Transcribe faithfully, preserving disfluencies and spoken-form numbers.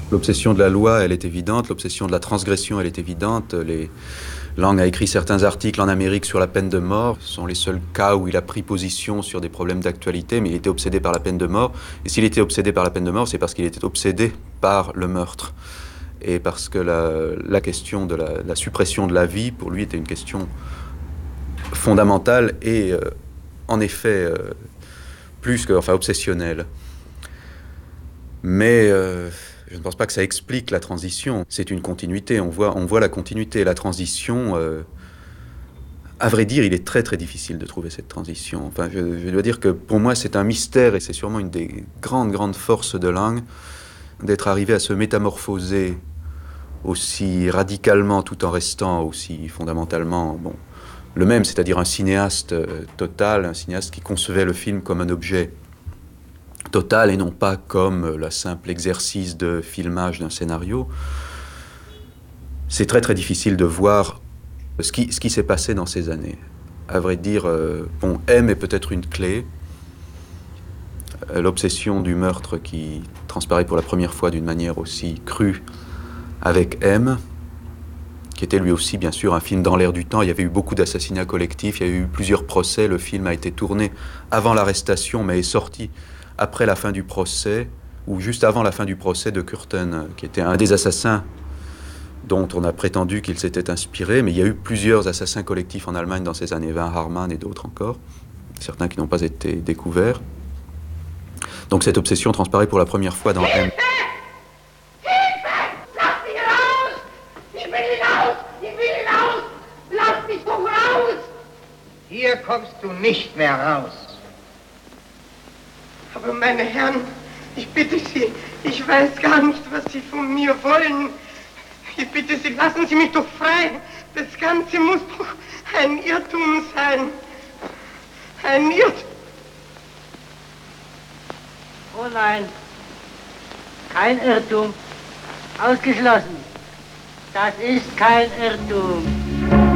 L'obsession de la loi, elle est évidente. L'obsession de la transgression, elle est évidente. Les... Lang a écrit certains articles en Amérique sur la peine de mort. Ce sont les seuls cas où il a pris position sur des problèmes d'actualité, mais il était obsédé par la peine de mort. Et s'il était obsédé par la peine de mort, c'est parce qu'il était obsédé par le meurtre. Et parce que la, la question de la, la suppression de la vie, pour lui, était une question fondamentale et, euh, en effet, euh, plus que, enfin, obsessionnelle. Mais euh, je ne pense pas que ça explique la transition. C'est une continuité, on voit, on voit la continuité. La transition, euh, à vrai dire, il est très très difficile de trouver cette transition. Enfin, je, je dois dire que pour moi, c'est un mystère et c'est sûrement une des grandes, grandes forces de Lang d'être arrivé à se métamorphoser aussi radicalement tout en restant aussi fondamentalement bon, le même, c'est-à-dire un cinéaste euh, total, un cinéaste qui concevait le film comme un objet total et non pas comme le simple exercice de filmage d'un scénario. C'est très très difficile de voir ce qui, ce qui s'est passé dans ces années. À vrai dire, euh, bon, M est peut-être une clé. Euh, l'obsession du meurtre qui transparaît pour la première fois d'une manière aussi crue avec M, qui était lui aussi bien sûr un film dans l'air du temps. Il y avait eu beaucoup d'assassinats collectifs, il y a eu plusieurs procès, le film a été tourné avant l'arrestation mais est sorti après la fin du procès, ou juste avant la fin du procès de Kürten, qui était un des assassins dont on a prétendu qu'il s'était inspiré, mais il y a eu plusieurs assassins collectifs en Allemagne dans ces années vingt, Harman et d'autres encore, certains qui n'ont pas été découverts. Donc cette obsession transparaît pour la première fois dans M. Hier kommst du nicht mehr raus. Aber meine Herren, ich bitte Sie, ich weiß gar nicht, was Sie von mir wollen. Ich bitte Sie, lassen Sie mich doch frei. Das Ganze muss doch ein Irrtum sein. Ein Irrtum. Oh nein, kein Irrtum. Ausgeschlossen. Das ist kein Irrtum.